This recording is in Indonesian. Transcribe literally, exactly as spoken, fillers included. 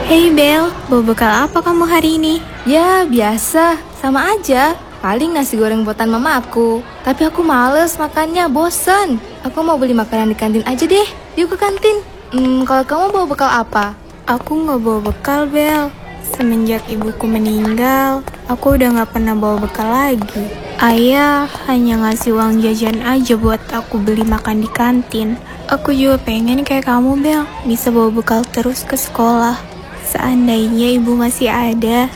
Hey Bel, bawa bekal apa kamu hari ini? Ya, biasa. Sama aja. Paling nasi goreng buatan mama aku. Tapi aku males makannya, bosen. Aku mau beli makanan di kantin aja deh. Yuk ke kantin. Hmm, kalau kamu bawa bekal apa? Aku nggak bawa bekal, Bel. Semenjak ibuku meninggal, aku udah nggak pernah bawa bekal lagi. Ayah hanya ngasih uang jajan aja buat aku beli makan di kantin. Aku juga pengen kayak kamu, Bel, bisa bawa bekal terus ke sekolah. Seandainya ibu masih ada,